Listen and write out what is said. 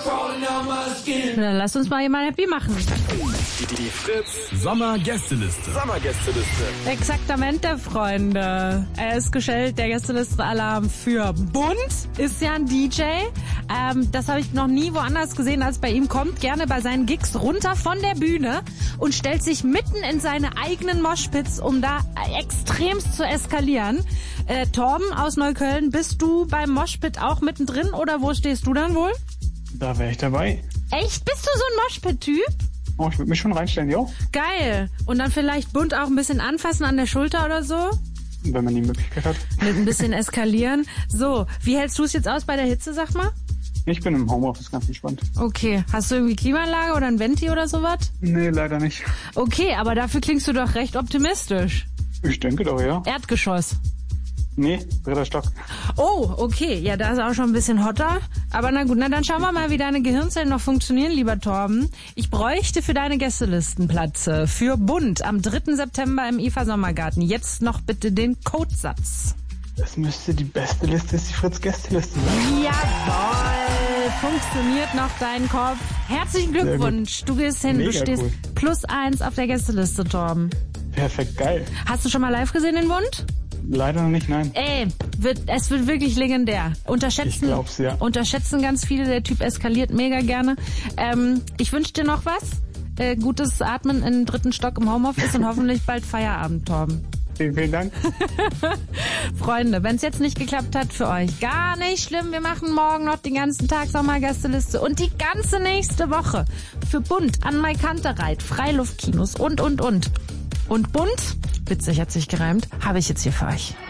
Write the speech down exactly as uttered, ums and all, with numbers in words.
Dann lass uns mal jemand happy machen. Die, die Fritz Sommer-Gästeliste. Sommer-Gästeliste. Exaktamente, Freunde. Er ist gestellt, der Gästeliste-Alarm für Bunt. Ist ja ein D J. Ähm, das habe ich noch nie woanders gesehen als bei ihm. Kommt gerne bei seinen Gigs runter von der Bühne und stellt sich mitten in seine eigenen Moshpits, um da extremst zu eskalieren. Äh, Torben aus Neukölln, bist du beim Moshpit auch mittendrin oder wo stehst du dann wohl? Da wäre ich dabei. Echt? Bist du so ein Moshpit-Typ? Oh, ich würde mich schon reinstellen, ja. Geil. Und dann vielleicht bunt auch ein bisschen anfassen an der Schulter oder so? Wenn man die Möglichkeit hat. Mit ein bisschen eskalieren. So, wie hältst du es jetzt aus bei der Hitze, sag mal? Ich bin im Homeoffice ganz entspannt. Okay. Hast du irgendwie Klimaanlage oder ein Venti oder sowas? Nee, leider nicht. Okay, aber dafür klingst du doch recht optimistisch. Ich denke doch, ja. Erdgeschoss. Nee, dritter Stock. Oh, okay. Ja, da ist auch schon ein bisschen hotter. Aber na gut, na dann schauen wir mal, wie deine Gehirnzellen noch funktionieren, lieber Torben. Ich bräuchte für deine Gästelistenplätze für Bunt am dritten September im I F A Sommergarten jetzt noch bitte den Codesatz. Das müsste die beste Liste, ist die Fritz-Gästeliste sein. Jawohl, funktioniert noch dein Kopf. Herzlichen Glückwunsch. Du gehst hin, Mega du stehst cool. plus eins auf der Gästeliste, Torben. Perfekt, geil. Hast du schon mal live gesehen, den Bund? Leider noch nicht, nein. Ey, wird, es wird wirklich legendär. Unterschätzen, Ich glaub's, ja. unterschätzen ganz viele, der Typ eskaliert mega gerne. Ähm, ich wünsche dir noch was. Äh, gutes Atmen im dritten Stock im Homeoffice und hoffentlich bald Feierabend, Torben. Vielen, vielen Dank. Freunde, wenn es jetzt nicht geklappt hat für euch, gar nicht schlimm. Wir machen morgen noch den ganzen Tag Sommergästeliste und die ganze nächste Woche für Bunt an Maikantereit, Freiluftkinos und, und, und. Und bunt, witzig hat sich gereimt, habe ich jetzt hier für euch.